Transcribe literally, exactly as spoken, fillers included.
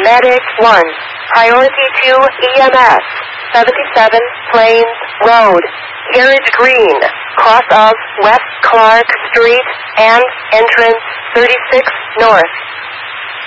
Medic one. Priority two E M S. seventy-seven Plains Road. Carriage Green. Cross of West Clark Street and entrance thirty-six North.